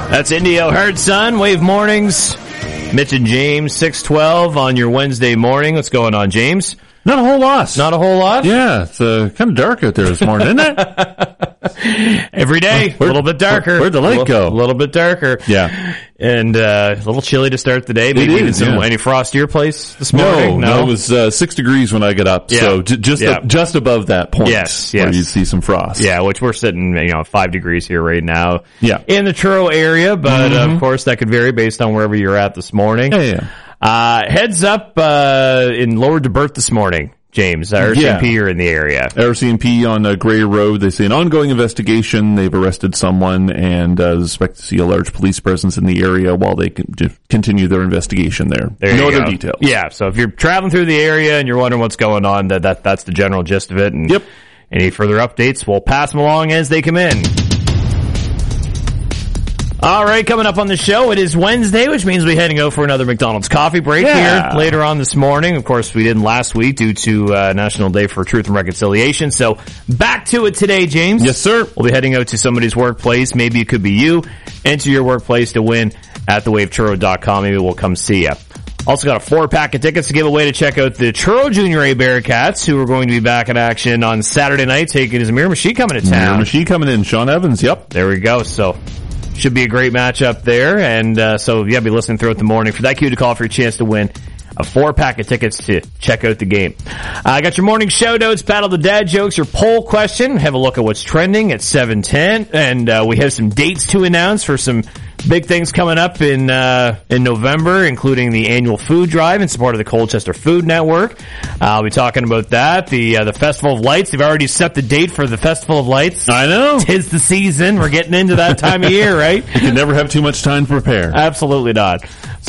That's Indio Hurt Sun, Wave Mornings. Mitch and James, 612 on your Wednesday morning. What's going on, James? Not a whole lot. Not a whole lot? Yeah, it's kind of dark out there this morning, isn't it? Every day, a little bit darker. Where'd the light go? A little bit darker. Yeah. And a little chilly to start the day. Maybe even any frost to your place this morning? No, it was 6 degrees when I got up. Yeah. So just above that point where you see some frost. Yeah, which we're sitting 5 degrees here right now. Yeah. In the Truro area, but of course that could vary based on wherever you're at this morning. Yeah. Heads up in Lower DeBert this morning, James. RCMP are in the area. RCMP on Gray Road. They say an ongoing investigation. They've arrested someone and expect to see a large police presence in the area while they continue their investigation there. No other details. Yeah, so if you're traveling through the area and you're wondering what's going on, that's the general gist of it. And any further updates, we'll pass them along as they come in. All right, coming up on the show, it is Wednesday, which means we're heading out for another McDonald's coffee break here later on this morning. Of course, we didn't last week due to National Day for Truth and Reconciliation. So back to it today, James. Yes, sir. We'll be heading out to somebody's workplace. Maybe it could be you. Enter your workplace to win at thewavetruro.com. Maybe we'll come see you. Also got a 4-pack of tickets to give away to check out the Truro Junior A Bearcats, who are going to be back in action on Saturday night. Taking his Miramichi coming to town. Miramichi coming in. Sean Evans, yep. There we go. So should be a great matchup there. And so, be listening throughout the morning for that cue to call for your chance to win a 4-pack of tickets to check out the game. I got your morning show notes, Battle the Dad Jokes, your poll question. Have a look at what's trending at 7:10. And we have some dates to announce for some big things coming up in November, including the annual food drive in support of the Colchester Food Network. I'll be talking about that. The Festival of Lights. They've already set the date for the Festival of Lights. I know. 'Tis the season. We're getting into that time of year, right? You can never have too much time to prepare. Absolutely not.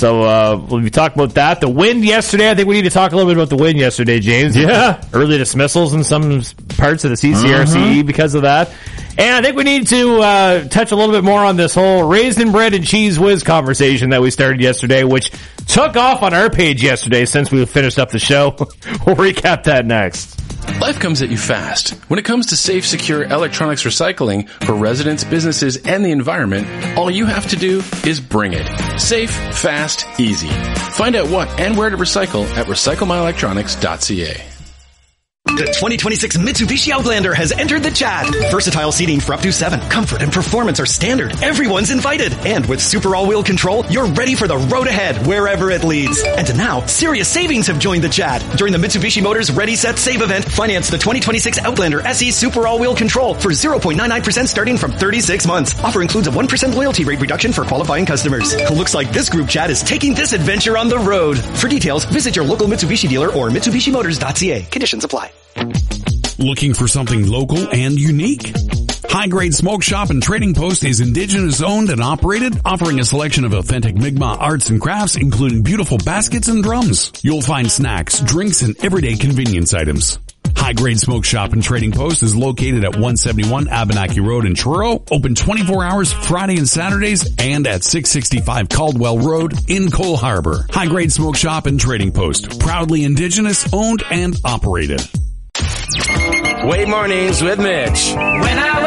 So we'll be talking about that. The wind yesterday. I think we need to talk a little bit about the wind yesterday, James. Yeah. Early dismissals in some parts of the CCRCE because of that. And I think we need to touch a little bit more on this whole raisin bread and cheese whiz conversation that we started yesterday, which took off on our page yesterday since we finished up the show. We'll recap that next. Life comes at you fast. When it comes to safe, secure electronics recycling for residents, businesses, and the environment, all you have to do is bring it. Safe, fast, easy. Find out what and where to recycle at recyclemyelectronics.ca. The 2026 Mitsubishi Outlander has entered the chat. Versatile seating for up to 7. Comfort and performance are standard. Everyone's invited. And with super all-wheel control, you're ready for the road ahead, wherever it leads. And now, serious savings have joined the chat. During the Mitsubishi Motors Ready, Set, Save event, finance the 2026 Outlander SE Super All-Wheel Control for 0.99% starting from 36 months. Offer includes a 1% loyalty rate reduction for qualifying customers. Looks like this group chat is taking this adventure on the road. For details, visit your local Mitsubishi dealer or MitsubishiMotors.ca. Conditions apply. Looking for something local and unique? High Grade Smoke Shop and Trading Post is Indigenous owned and operated, offering a selection of authentic Mi'kmaq arts and crafts, including beautiful baskets and drums. You'll find snacks, drinks, and everyday convenience items. High Grade Smoke Shop and Trading Post is located at 171 Abenaki Road in Truro, open 24 hours Friday and Saturdays, and at 665 Caldwell Road in Cole Harbour. High Grade Smoke Shop and Trading Post, proudly Indigenous owned and operated. Wave Mornings with Mitch. When I